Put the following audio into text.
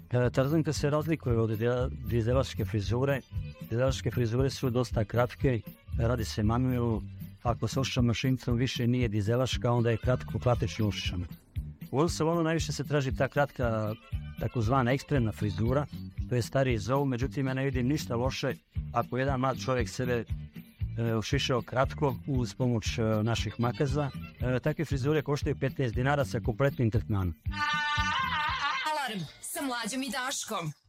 Tarzanka se razlikuje od dizelaške frizure. Dizelaške frizure su dosta kratke, radi se manuelu. Ako se ošišam mašinicom više nije dizelaška, onda je kratko klasično ošišana. U salonu najviše se traži ta kratka, takozvana ekstremna frizura, to je stariji zovu, međutim ja ne vidim ništa loše ako jedan mlad čovjek sebe ošišao kratko uz pomoć naših makaza. Takve frizure koštaju 15 dinara sa kompletnim tretmanom. Alarm sa Mlađom i Daškom.